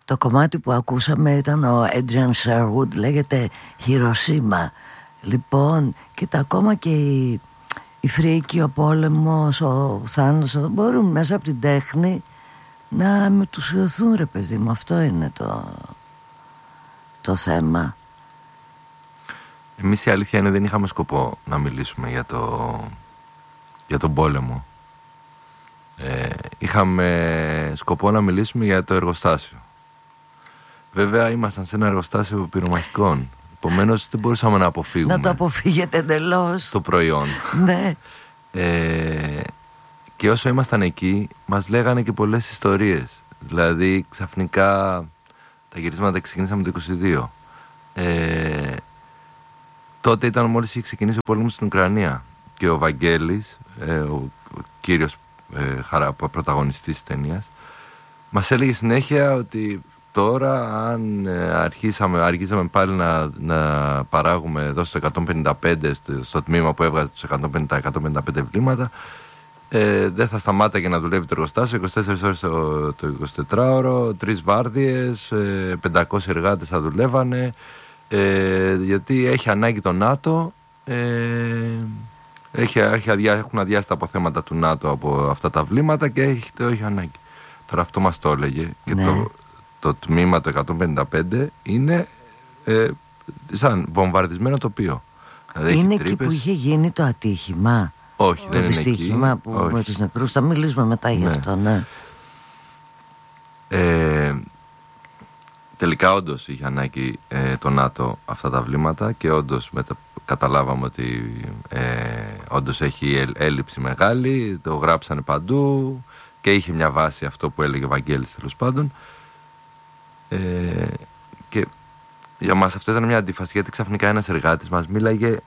Το κομμάτι που ακούσαμε ήταν ο Adrian Sherwood, λέγεται Hiroshima. Λοιπόν, κοίτα, ακόμα και η φρίκη, ο πόλεμος, ο θάνατος μπορούν μέσα από την τέχνη να μετουσιωθούν, ρε παιδί μου. Αυτό είναι το θέμα. Εμείς η αλήθεια είναι δεν είχαμε σκοπό να μιλήσουμε για τον πόλεμο. Είχαμε σκοπό να μιλήσουμε για το εργοστάσιο. Βέβαια ήμασταν σε ένα εργοστάσιο πυρομαχικών. Επομένως δεν μπορούσαμε να αποφύγουμε. Να το αποφύγετε εντελώς. Το προϊόν. Ναι. Και όσο ήμασταν εκεί μας λέγανε και πολλές ιστορίες. Δηλαδή ξαφνικά τα γυρίσματα ξεκινήσαμε το 22. Τότε ήταν μόλις είχε ξεκινήσει ο πόλεμος στην Ουκρανία. Και ο Βαγγέλης, ο κύριος πρωταγωνιστής της ταινίας, μας έλεγε συνέχεια ότι τώρα αν αργήσαμε πάλι να παράγουμε εδώ στο 155, στο τμήμα που έβγαζε τους 150-155 βλήματα, δεν θα σταμάταγε να δουλεύει το εργοστάσιο 24 ώρες το 24ωρο, 3 βάρδιες, 500 εργάτες θα δουλεύανε, γιατί έχει ανάγκη το ΝΑΤΟ, έχουν αδειάσει τα αποθέματα του ΝΑΤΟ από αυτά τα βλήματα και έχει ανάγκη. Τώρα αυτό μας το έλεγε και ναι. Το τμήμα το 155 είναι σαν βομβαρδισμένο τοπίο. Δηλαδή είναι εκεί που είχε γίνει το ατύχημα. Όχι, δεν είναι εκεί. Το δυστύχημα που όχι. Με τους νεκρούς, θα μιλήσουμε μετά γι' αυτό, ναι. Τελικά όντως είχε ανάγκη το ΝΑΤΟ αυτά τα βλήματα και όντως καταλάβαμε ότι όντως έχει έλλειψη μεγάλη, το γράψανε παντού και είχε μια βάση αυτό που έλεγε ο Βαγγέλης τέλος πάντων. Και για μας αυτό ήταν μια αντίφαση, γιατί ξαφνικά ένας εργάτης μας μίλαγε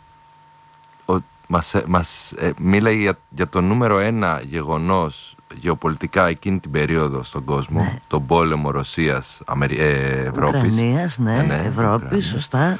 μίλαγε για το νούμερο 1 γεγονός γεωπολιτικά εκείνη την περίοδο στον κόσμο, ναι. Τον πόλεμο Ρωσίας Ευρώπης. Ουκρανίας, ναι, Ευρώπης, σωστά.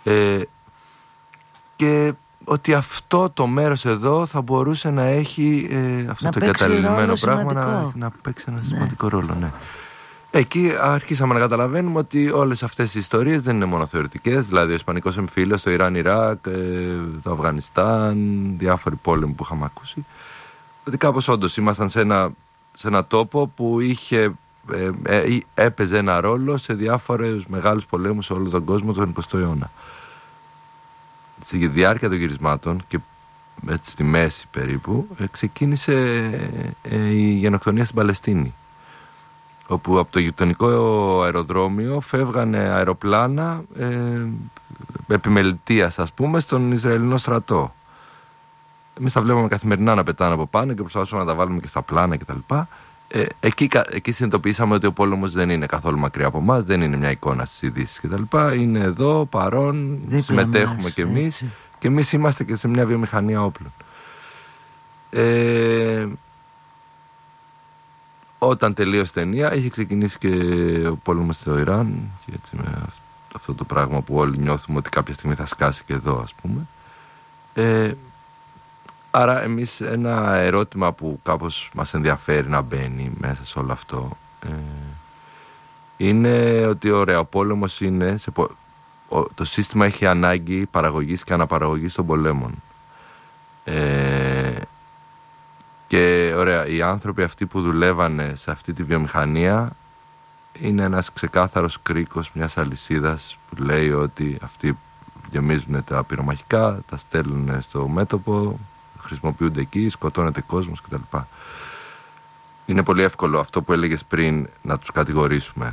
Και ότι αυτό το μέρος εδώ θα μπορούσε να έχει αυτό το εγκαταλειμμένο πράγμα να παίξει ένα σημαντικό ρόλο, ναι. Εκεί αρχίσαμε να καταλαβαίνουμε ότι όλες αυτές οι ιστορίες δεν είναι μόνο θεωρητικές, δηλαδή ο Ισπανικός εμφύλιος, το Ιράν-Ιράκ, το Αφγανιστάν, διάφοροι πόλεμοι που είχαμε ακούσει, ότι κάπως όντως ήμασταν σε ένα τόπο που έπαιζε ένα ρόλο σε διάφορους μεγάλους πολέμους σε όλο τον κόσμο τον 20ο αιώνα. Στη διάρκεια των γυρισμάτων και έτσι στη μέση περίπου ξεκίνησε η γενοκτονία στην Παλαιστίνη, όπου από το γειτονικό αεροδρόμιο φεύγανε αεροπλάνα επιμελητίας, ας πούμε, στον Ισραηλινό στρατό. Εμείς τα βλέπαμε καθημερινά να πετάνε από πάνω και προσπαθούσαμε να τα βάλουμε και στα πλάνα κτλ. Εκεί συνειδητοποιήσαμε ότι ο πόλεμος δεν είναι καθόλου μακριά από εμάς, δεν είναι μια εικόνα στις ειδήσεις κτλ. Είναι εδώ, παρόν, συμμετέχουμε κι εμείς και εμείς είμαστε και σε μια βιομηχανία όπλων. Όταν τελείωσε η ταινία, είχε ξεκινήσει και ο πόλεμος στο Ιράν και έτσι με αυτό το πράγμα που όλοι νιώθουμε ότι κάποια στιγμή θα σκάσει και εδώ, ας πούμε. Άρα εμείς ένα ερώτημα που κάπως μας ενδιαφέρει να μπαίνει μέσα σε όλο αυτό είναι ότι ωραία, ο πόλεμος είναι το σύστημα έχει ανάγκη παραγωγής και αναπαραγωγής των πολέμων. Και ωραία, οι άνθρωποι αυτοί που δουλεύανε σε αυτή τη βιομηχανία είναι ένας ξεκάθαρος κρίκος μιας αλυσίδας που λέει ότι αυτοί γεμίζουν τα πυρομαχικά, τα στέλνουν στο μέτωπο, χρησιμοποιούνται εκεί, σκοτώνεται κόσμος κτλ. Είναι πολύ εύκολο αυτό που έλεγες πριν να τους κατηγορήσουμε.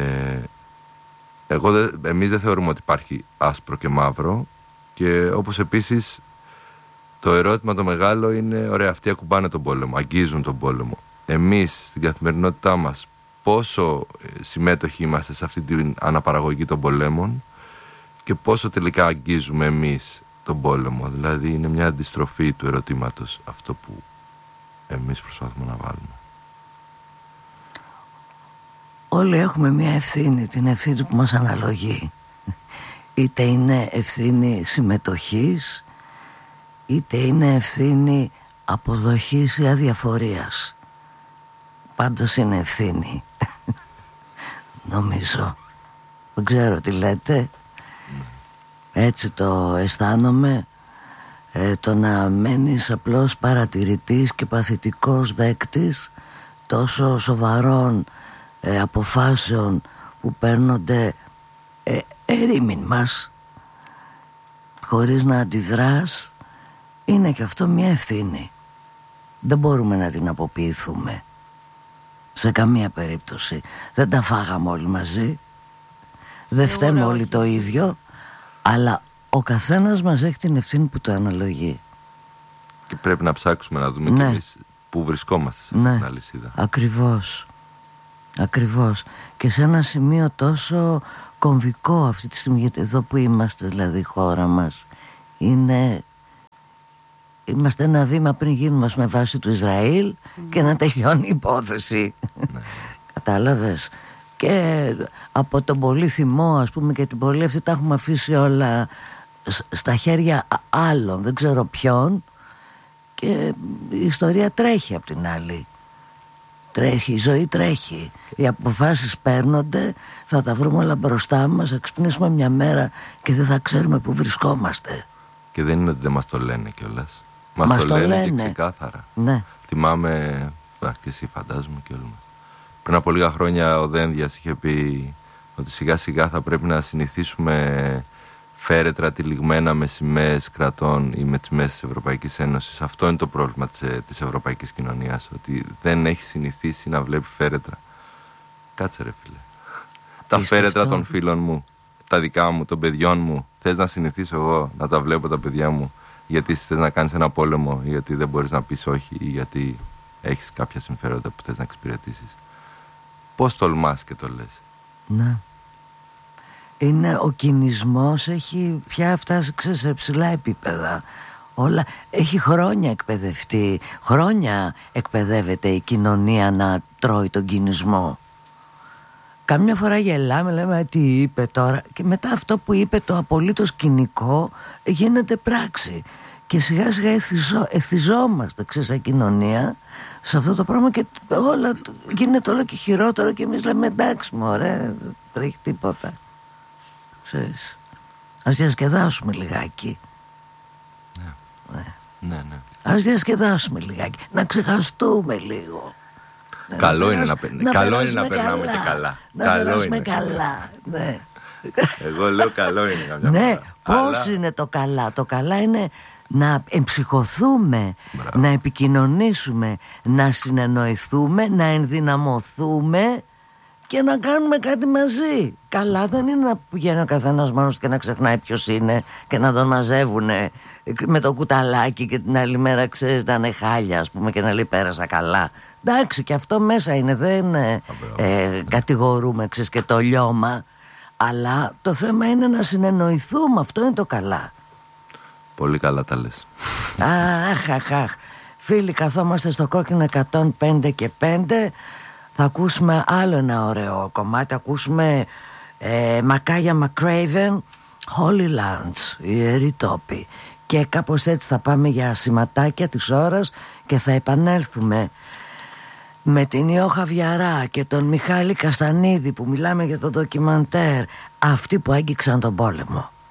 Εμείς δεν θεωρούμε ότι υπάρχει άσπρο και μαύρο και όπως επίσης το ερώτημα το μεγάλο είναι, ωραία, αυτοί ακουμπάνε τον πόλεμο, αγγίζουν τον πόλεμο. Εμείς στην καθημερινότητά μας πόσο συμμέτοχοι είμαστε σε αυτή την αναπαραγωγή των πολέμων και πόσο τελικά αγγίζουμε εμείς τον πόλεμο. Δηλαδή είναι μια αντιστροφή του ερωτήματος αυτό που εμείς προσπαθούμε να βάλουμε. Όλοι έχουμε μια ευθύνη, την ευθύνη που μας αναλογεί. Είτε είναι ευθύνη συμμετοχής, είτε είναι ευθύνη αποδοχής ή αδιαφορίας. Πάντως είναι ευθύνη. νομίζω. Δεν ξέρω τι λέτε. Έτσι το αισθάνομαι. Το να μένεις απλώς παρατηρητής και παθητικός δέκτης τόσο σοβαρών αποφάσεων που παίρνονται ερήμην μας, χωρίς να αντιδράς, είναι και αυτό μια ευθύνη. Δεν μπορούμε να την αποποιηθούμε σε καμία περίπτωση. Δεν τα φάγαμε όλοι μαζί, δεν φταίμε όλοι το ίδιο, αλλά ο καθένας μας έχει την ευθύνη που το αναλογεί. Και πρέπει να ψάξουμε να δούμε κι εμείς πού βρισκόμαστε σε αυτήν την αλυσίδα. Ακριβώς. Και σε ένα σημείο τόσο κομβικό αυτή τη στιγμή, γιατί εδώ που είμαστε, δηλαδή η χώρα μας, είμαστε ένα βήμα πριν γίνουμε με βάση του Ισραήλ και να τελειώνει η υπόθεση. Κατάλαβες? Και από τον πολύ θυμό, ας πούμε, και την πολύ αυτή τα έχουμε αφήσει όλα στα χέρια άλλων, δεν ξέρω ποιον, και η ιστορία τρέχει απ' την άλλη. Τρέχει, η ζωή τρέχει. Οι αποφάσεις παίρνονται, θα τα βρούμε όλα μπροστά μας, θα ξυπνήσουμε μια μέρα και δεν θα ξέρουμε πού βρισκόμαστε. Και δεν είναι ότι δεν μας το λένε κιόλας. Μας το λένε και ξεκάθαρα. Ναι. Θυμάμαι, και εσύ φαντάζομαι κι όλοι μας, πριν από λίγα χρόνια ο Δένδιας είχε πει ότι σιγά σιγά θα πρέπει να συνηθίσουμε φέρετρα τυλιγμένα με σημαίες κρατών ή με τις σημαίες της Ευρωπαϊκής Ένωσης. Αυτό είναι το πρόβλημα της ευρωπαϊκής κοινωνίας, ότι δεν έχει συνηθίσει να βλέπει φέρετρα. Κάτσε ρε φίλε. Τα φέρετρα των φίλων μου, τα δικά μου, των παιδιών μου, θες να συνηθίσω εγώ να τα βλέπω τα παιδιά μου, γιατί θες να κάνεις ένα πόλεμο, ή γιατί δεν μπορείς να πεις όχι, ή γιατί έχεις κάποια συμφέροντα που θες να εξυπηρετήσεις? Πώς τολμάς και το λες? Ναι. Ο κινησμός έχει πια φτάσει σε ψηλά επίπεδα. Όλα, έχει χρόνια εκπαιδευτεί, χρόνια εκπαιδεύεται η κοινωνία να τρώει τον κινησμό. Καμιά φορά γελάμε, λέμε τι είπε τώρα, και μετά αυτό που είπε το απολύτως κοινικό γίνεται πράξη. Και σιγά σιγά εθιζόμαστε σαν κοινωνία σε αυτό το πράγμα και γίνεται όλο και χειρότερο και εμείς λέμε εντάξει μωρέ, δεν τρέχει τίποτα. Ξέρεις, ας διασκεδάσουμε λιγάκι. Ναι. Ας διασκεδάσουμε λιγάκι, να ξεχαστούμε λίγο. Καλό είναι να περνάμε και καλά. Να περάσουμε καλά, ναι. Εγώ λέω καλό είναι καμιά ναι, φορά. Πώς είναι το καλά? Το καλά είναι να εμψυχωθούμε, να επικοινωνήσουμε, να συνεννοηθούμε, να ενδυναμωθούμε και να κάνουμε κάτι μαζί. Καλά δεν είναι να πηγαίνει ο καθένας μόνος και να ξεχνάει ποιος είναι και να τον μαζεύουνε με το κουταλάκι και την άλλη μέρα ξέρεις να είναι χάλια, ας πούμε, και να λέει πέρασα καλά. Εντάξει, και αυτό μέσα είναι, δεν κατηγορούμε, ξέρεις, και το λιώμα, αλλά το θέμα είναι να συνεννοηθούμε, αυτό είναι το καλά. Πολύ καλά τα λες. Αχ. Φίλοι, καθόμαστε στο κόκκινο 105 και 5. Θα ακούσουμε άλλο ένα ωραίο κομμάτι. Ακούσουμε Μακάγια Μακρέιβεν, Holy Lands, Ιερή Τόπη. Και κάπως έτσι θα πάμε για σηματάκια της ώρας και θα επανέλθουμε με την Ιώ Χαβιαρά και τον Μιχάλη Καστανίδη που μιλάμε για το ντοκιμαντέρ, αυτοί που άγγιξαν τον πόλεμο.